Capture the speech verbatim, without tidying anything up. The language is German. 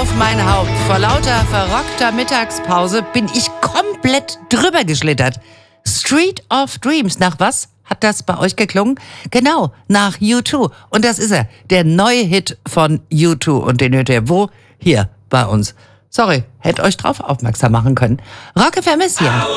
auf mein Haupt. Vor lauter verrockter Mittagspause bin ich komplett drüber geschlittert. Street of Dreams. Nach was hat das bei euch geklungen? Genau, nach U zwei. Und das ist er, der neue Hit von U zwei. Und den hört ihr wo? Hier bei uns. Sorry, hätte euch drauf aufmerksam machen können. Rock F M ist hier.